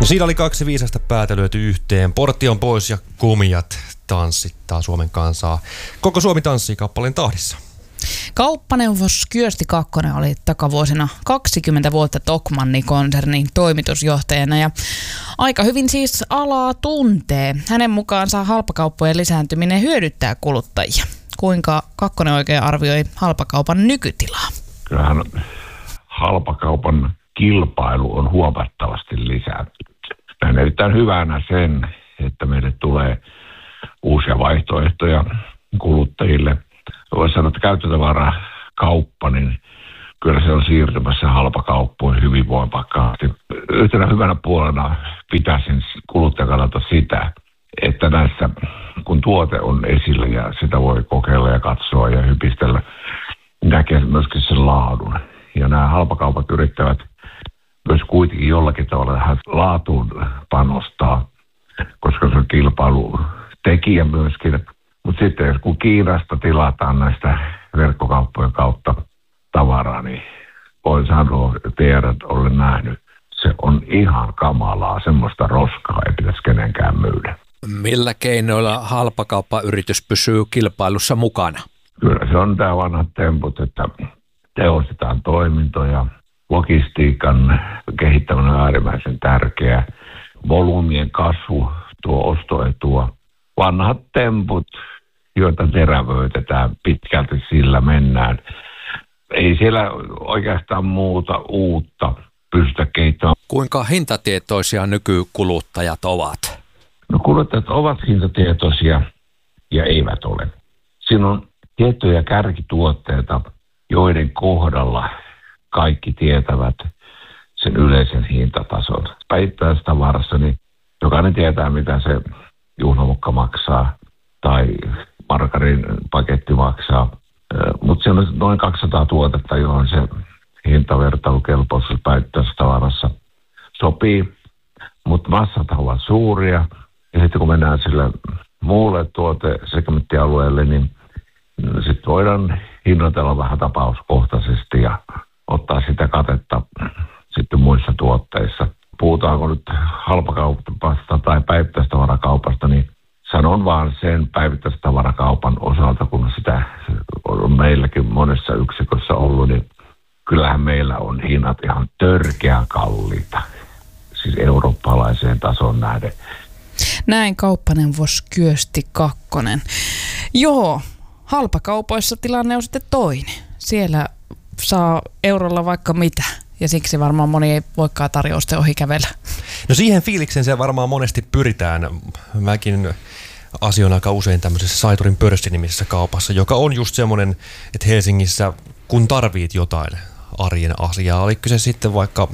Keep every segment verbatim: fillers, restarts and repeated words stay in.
No siinä oli kaksi viisasta päätä lyöty yhteen. Portti on pois ja kumiat tanssittaa Suomen kansaa. Koko Suomi tanssii kappaleen tahdissa. Kauppaneuvos Kyösti Kakkonen oli takavuosina kaksikymmentä vuotta Tokmanni-konsernin toimitusjohtajana ja aika hyvin siis alaa tuntee. Hänen mukaansa halpakauppojen lisääntyminen hyödyttää kuluttajia. Kuinka Kakkonen oikein arvioi halpakaupan nykytilaa? Kyllähän halpakaupan kilpailu on huomattavasti lisääntynyt. Näin erittäin hyvänä sen, että meille tulee uusia vaihtoehtoja kuluttajille. Voisi sanoa, että käyttötavarakauppa, niin kyllä se on siirtymässä halpakauppoihin hyvin voimakkaasti. Yhtenä hyvänä puolena pitäisin kuluttajan kannalta sitä, että näissä, kun tuote on esillä ja sitä voi kokeilla ja katsoa ja hypistellä, näkee myöskin sen laadun. Ja nämä halpakaupat yrittävät myös kuitenkin jollakin tavalla tähän laatuun panostaa, koska se on kilpailutekijä myöskin. Mutta sitten kun Kiinasta tilataan näistä verkkokauppojen kautta tavaraa, niin voin sanoa, että tiedät, olen nähnyt, se on ihan kamalaa. Semmoista roskaa ei pitäisi kenenkään myydä. Millä keinoilla halpakauppayritys pysyy kilpailussa mukana? Kyllä se on tämä vanhat temput, että tehostetaan toimintoja. Logistiikan kehittäminen on äärimmäisen tärkeä. Volyymien kasvu tuo ostoetua. Vanhat temput, joita terävöitetään, pitkälti sillä mennään. Ei siellä oikeastaan muuta uutta pystytä kehittämään. Kuinka hintatietoisia nykykuluttajat ovat? No kuluttajat ovat hintatietoisia ja eivät ole. Siinä on tiettyjä kärkituotteita, joiden kohdalla kaikki tietävät sen yleisen hintatason. Päivittäistavarassa niin jokainen tietää, mitä se juhnamukka maksaa tai margarin paketti maksaa. Mutta siellä on noin kaksisataa tuotetta, johon se hintavertailukelpoisuus päivittäistavarassa sopii. Mutta massat ovat suuria. Ja sitten kun mennään sille muulle tuotesegmenttialueelle, niin sitten voidaan hinnoitella vähän tapauskohtaisesti ja ottaa sitä katetta sitten muissa tuotteissa. Puhutaanko nyt halpakaupasta tai päivittäistavarakaupasta, niin sanon vaan sen päivittäistavarakaupan osalta, kun sitä on meilläkin monessa yksikössä ollut, niin kyllähän meillä on hinnat ihan törkeän kalliita, siis eurooppalaiseen tason nähden. Näin kauppaneuvos Kyösti Kakkonen. Joo, halpakaupoissa tilanne on sitten toinen. Siellä saa eurolla vaikka mitä. Ja siksi varmaan moni ei voikaan tarjousten ohi kävellä. No siihen fiilikseen se varmaan monesti pyritään. Mäkin asioin aika usein tämmöisessä Saiturin pörssinimisessä kaupassa, joka on just semmoinen, että Helsingissä kun tarvit jotain arjen asiaa, oli kyse sitten vaikka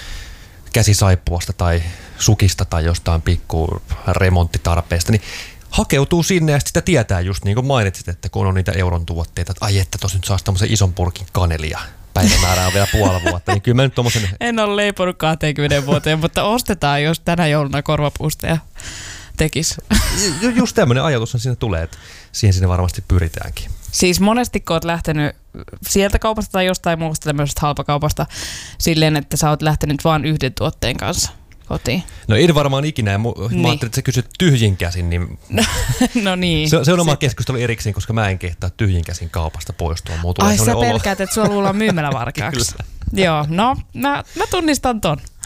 käsisaippuasta tai sukista tai jostain pikku remonttitarpeesta, niin hakeutuu sinne ja sitä tietää just niin kuin mainitsit, että kun on niitä euron tuotteita, että ai että tos nyt saisi tämmöisen ison purkin kanelia. Päivämäärä on vielä puoli vuotta, niin kyllä mä nyt tommosen... En ole leiponut kaksikymmentä vuoteen, mutta ostetaan, jos tänä jouluna korvapusteja tekisi. Just tämmöinen ajatushan siinä tulee, että siihen sinne varmasti pyritäänkin. Siis monesti kun oot lähtenyt sieltä kaupasta tai jostain muusta tämmöisestä halpakaupasta silleen, että sä oot lähtenyt vaan yhden tuotteen kanssa kotiin. No ei varmaan ikinä. Mä niin. ajattelin, että sä kysyt tyhjin käsin, niin... No niin. Se, se on oma keskustelu erikseen, koska mä en kehtaa tyhjin käsin kaupasta poistua. Ai sä pelkäät, olo... että sulla luullaan myymälävarkaaksi. Joo, no mä, mä tunnistan ton.